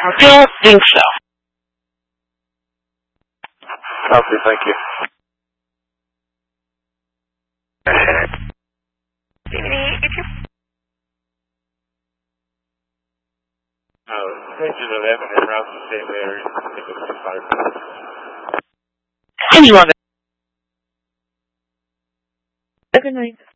Don't think so. Copy, thank you. Section 11 in route to St. Mary's. I think it was 5 minutes. Anyone. Good night.